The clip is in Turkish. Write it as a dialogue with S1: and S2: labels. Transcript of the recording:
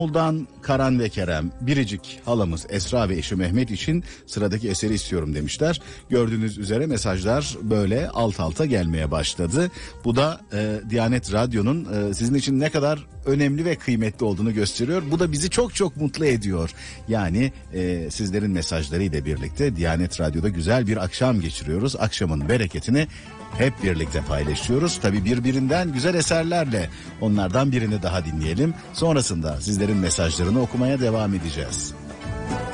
S1: İstanbul'dan Karan ve Kerem, biricik halamız Esra ve eşi Mehmet için sıradaki eseri istiyorum demişler. Gördüğünüz üzere mesajlar böyle alt alta gelmeye başladı. Bu da Diyanet Radyo'nun sizin için ne kadar önemli ve kıymetli olduğunu gösteriyor. Bu da bizi çok çok mutlu ediyor. Yani sizlerin mesajlarıyla birlikte Diyanet Radyo'da güzel bir akşam geçiriyoruz. Akşamın bereketini hep birlikte paylaşıyoruz. Tabii birbirinden güzel eserlerle onlardan birini daha dinleyelim. Sonrasında sizlerin mesajlarını okumaya devam edeceğiz.